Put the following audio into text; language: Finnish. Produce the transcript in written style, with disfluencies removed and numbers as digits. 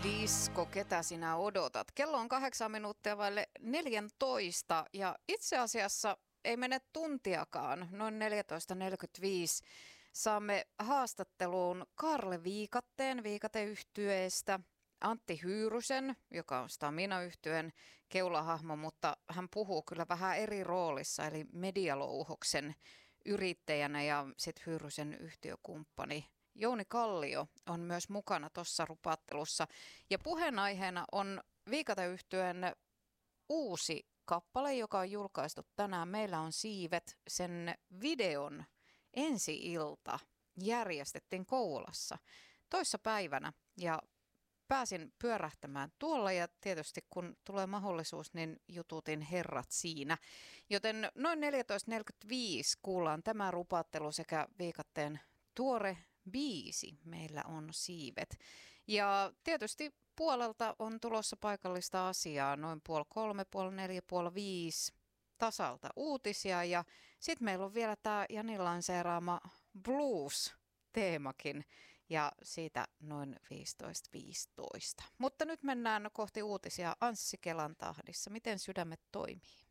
Disko, ketä sinä odotat? Kello on 8 minuuttia vaille 14 ja itse asiassa ei mene tuntiakaan, noin 14.45. Saamme haastatteluun Kaarle Viikatteen Viikate-yhtyeestä, Antti Hyyrysen, joka on Stamina-yhtyeen keulahahmo, mutta hän puhuu kyllä vähän eri roolissa, eli Medialouhoksen yrittäjänä ja sitten Hyyrysen yhtiökumppani Jouni Kallio on myös mukana tuossa rupattelussa. Ja puheenaiheena on Viikate-yhtyeen uusi kappale, joka on julkaistu tänään. Meillä on Siivet. Sen videon ensi-ilta järjestettiin Kouvolassa toissa päivänä ja pääsin pyörähtämään tuolla ja tietysti kun tulee mahdollisuus, niin jututin herrat siinä. Joten noin 14.45 kuullaan tämä rupattelu sekä Viikatteen tuore biisi. Meillä on Siivet. Ja tietysti puolelta on tulossa paikallista asiaa noin 2:30, 3:30, 4:30 tasalta uutisia. Ja sitten meillä on vielä tämä Jani lanseeraama blues-teemakin ja siitä noin 15.15. Mutta nyt mennään kohti uutisia Anssi Kelan tahdissa. Miten sydämet toimii?